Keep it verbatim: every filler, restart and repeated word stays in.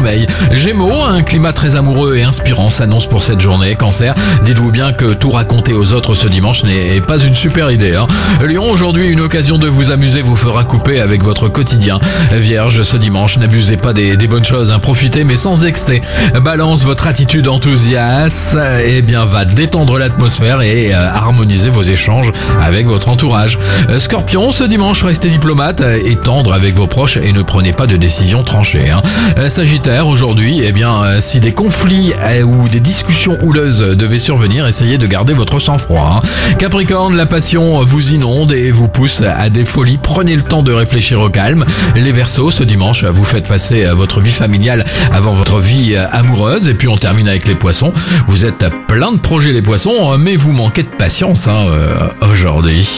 sommeil. Gémeaux, un climat très amoureux et inspirant s'annonce pour cette journée. Cancer, dites-vous bien que tout raconter aux autres ce dimanche n'est pas une super idée. Hein. Lion, aujourd'hui, une occasion de vous amuser vous fera couper avec votre quotidien. Vierge, ce dimanche, n'abusez pas des, des bonnes choses, hein. Profitez mais sans excès. Balance, votre attitude enthousiaste eh bien, va détendre l'atmosphère et euh, harmoniser vos échanges avec votre entourage. Euh, Scorpion, ce dimanche, restez diplomate et tendre avec vos proches et ne prenez pas de décisions tranchées. Hein. Euh, Sagittaire, aujourd'hui, eh bien, euh, si des conflits euh, ou des discussions houleuses devaient survenir, essayez de garder votre sang-froid. Hein. Capricorne, la passion vous inonde et vous pousse à des folies. Prenez le temps de réfléchir au calme. Les Verseaux, ce dimanche, vous faites passer votre vie familiale avant votre vie amoureuse. Et puis on termine avec les Poissons. Vous êtes plein de projets les Poissons, mais vous manquez de patience hein, euh, aujourd'hui.